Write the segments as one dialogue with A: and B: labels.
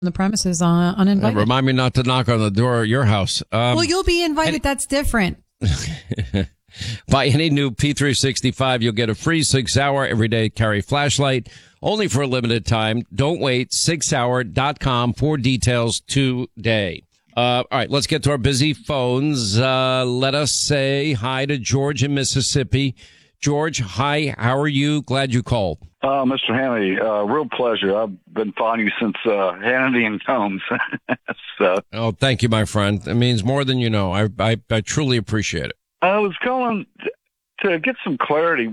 A: the premises uninvited.
B: Remind me not to knock on the door at your house.
A: Well, you'll be invited. That's different.
B: Buy any new P365, you'll get a free 6-hour everyday carry flashlight, only for a limited time. Don't wait. 6hour.com for details today. All right, let's get to our busy phones. Let us say hi to George in Mississippi. George, hi. How are you? Glad you called.
C: Mr. Hannity, real pleasure. I've been following you since Hannity and Combs.
B: Oh, thank you, my friend. It means more than you know. I truly appreciate it.
C: I was calling to get some clarity.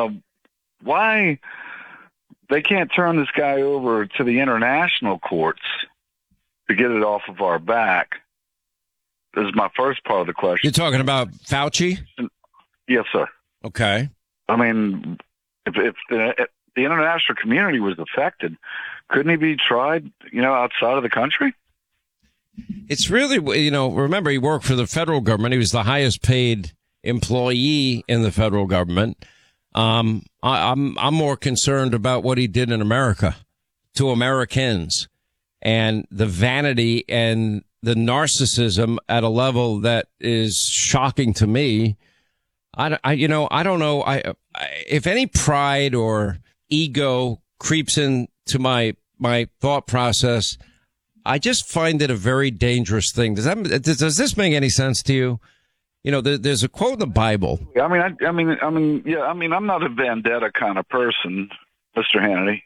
C: Why they can't turn this guy over to the international courts to get it off of our back? This is my first part of the question.
B: You're talking about Fauci?
C: Yes, sir.
B: Okay.
C: I mean, if the international community was affected, couldn't he be tried, outside of the country?
B: It's really, remember, he worked for the federal government. He was the highest paid employee in the federal government. I'm more concerned about what he did in America to Americans and the vanity and the narcissism at a level that is shocking to me. I don't know. If any pride or ego creeps into my thought process, I just find it a very dangerous thing. Does this make any sense to you? There's a quote in the Bible.
C: I'm not a vendetta kind of person, Mr. Hannity,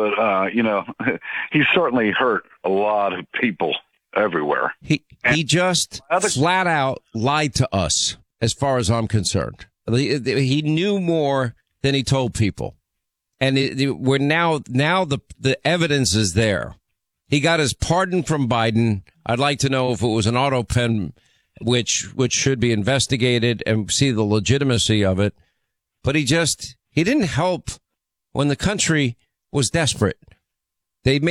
C: but he certainly hurt a lot of people everywhere.
B: He just flat out lied to us, as far as I'm concerned. He knew more than he told people, and we're now the evidence is there. He got his pardon from Biden. I'd like to know if it was an auto pen, which should be investigated and see the legitimacy of it. But he didn't help when the country was desperate. And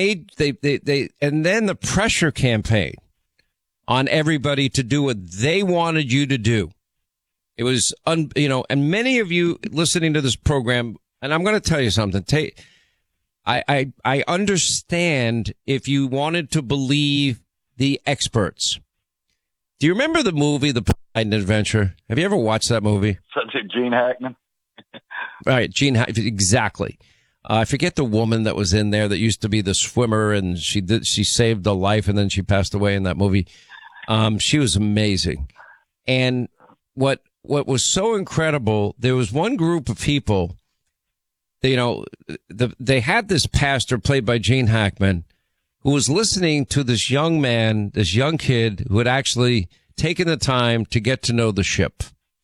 B: then the pressure campaign on everybody to do what they wanted you to do. It was, and many of you listening to this program, and I'm going to tell you something. I understand if you wanted to believe the experts. Do you remember the movie, The Biden Adventure? Have you ever watched that movie?
C: Gene Hackman?
B: Right, Gene Hackman, exactly. I forget the woman that was in there that used to be the swimmer, and she saved a life, and then she passed away in that movie. She was amazing. And what was so incredible, there was one group of people, they had this pastor played by Gene Hackman who was listening to this young man, this young kid who had actually taken the time to get to know the ship.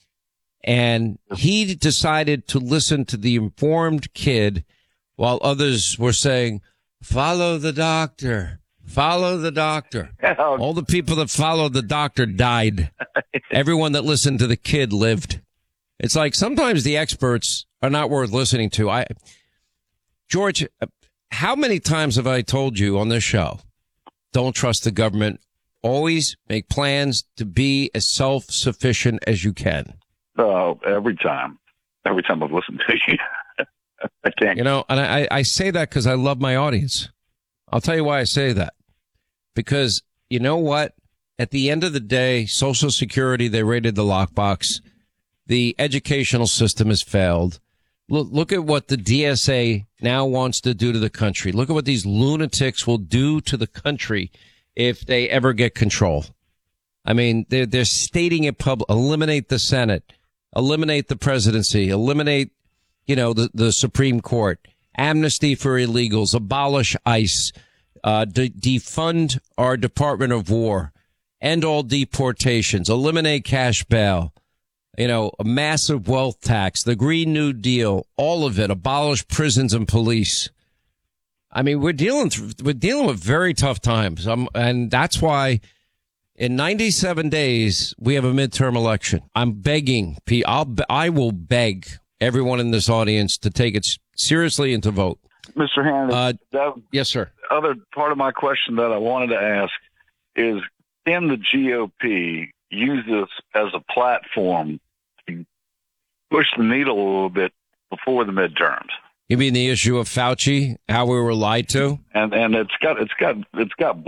B: And he decided to listen to the informed kid while others were saying, follow the doctor, follow the doctor. All the people that followed the doctor died. Everyone that listened to the kid lived. It's like sometimes the experts are not worth listening to. George, how many times have I told you on this show, don't trust the government. Always make plans to be as self-sufficient as you can.
C: Every time I've listened to you. I can't.
B: And I say that because I love my audience. I'll tell you why I say that. Because you know what? At the end of the day, Social Security, they raided the lockbox. The educational system has failed. Look at what the DSA now wants to do to the country. Look at what these lunatics will do to the country if they ever get control. I mean, they're stating it public, eliminate the Senate, eliminate the presidency, eliminate, the Supreme Court, amnesty for illegals, abolish ICE, defund our Department of War, end all deportations, eliminate cash bail. A massive wealth tax, the Green New Deal, all of it, abolish prisons and police. I mean, we're dealing with very tough times. And that's why in 97 days, we have a midterm election. I'm begging, I will beg everyone in this audience to take it seriously and to vote.
C: Mr. Hannity,
B: yes, sir.
C: The other part of my question that I wanted to ask is, can the GOP use this as a platform to push the needle a little bit before the midterms?
B: You mean the issue of Fauci, how we were lied to?
C: and it's got